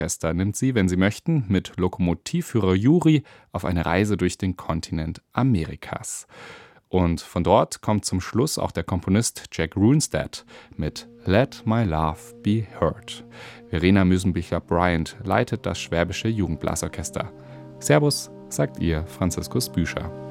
Orchester nimmt Sie, wenn Sie möchten, mit Lokomotivführer Juri auf eine Reise durch den Kontinent Amerikas. Und von dort kommt zum Schluss auch der Komponist Jack Runestad mit Let My Love Be Heard. Verena Müsenbichler-Bryant leitet das Schwäbische Jugendblasorchester. Servus, sagt Ihr Franziskus Büscher.